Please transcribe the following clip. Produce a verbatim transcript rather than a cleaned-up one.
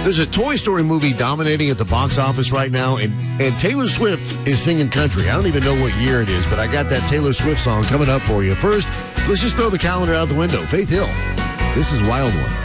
There's a Toy Story movie dominating at the box office right now, and, and Taylor Swift is singing country. I don't even know what year it is, but I got that Taylor Swift song coming up for you. First, let's just throw the calendar out the window. Faith Hill, this is Wild One.